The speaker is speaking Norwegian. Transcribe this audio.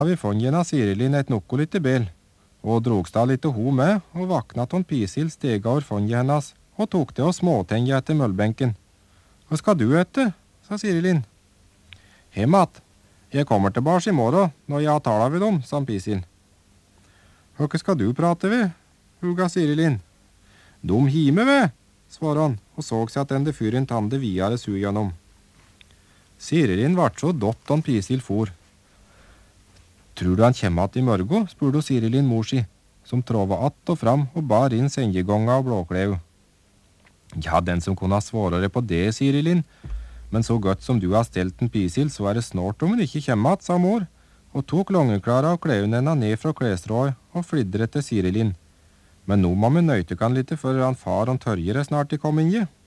vi fått gjennom Sirilin et nokko lite bel, og drogstad lite ho med, og vakna ton pisil stega over fonget hennes, og tok det og småtenja etter møllbenken. Hva skal du ete? Sa Sirilin. Hemat. Jeg kommer tilbake i morgen, når jeg har tala ved dem, sa pisil. Hva skal du prate ved? Huga Sirilin. Dom hime ved, svarer han, og såg seg at denne fyren tande videre su gjennom. Sirilin vart så dott han pisil for. Tror du han kommer att i morgen, spurte Sirilin mor si, som trova att og fram og bar inn sengegonga og blåklev. Ja, den som kunne ha svarere på det, Sirilin, men så godt som du har stelt en pisil, så er det snart om hun ikke kommer att, sa mor, og tok longeklara og kleven henne ned fra klestrået og flidret til Sirilin. Men nå må vi nøyte kan litt, for han far og Tørjer er snart i kom inn i.